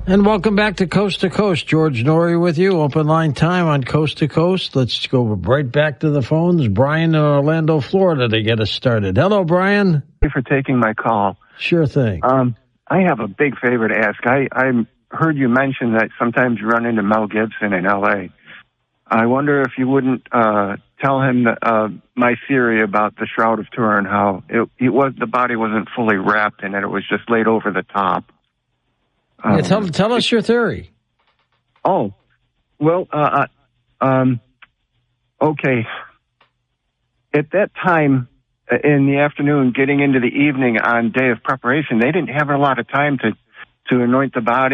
And welcome back to Coast. George Norrie with you. Open line time on Coast to Coast. Let's go right back to the phones. Brian in Orlando, Florida, to get us started. Hello, Brian. Thank you for taking my call. Sure thing. I have a big favor to ask. I heard you mention that sometimes you run into Mel Gibson in L.A. I wonder if you wouldn't tell him that, my theory about the Shroud of Turin, how the body wasn't fully wrapped in it. It was just laid over the top. Yeah, tell us your theory. Oh, well, okay. At that time in the afternoon, getting into the evening on day of preparation, they didn't have a lot of time to anoint the body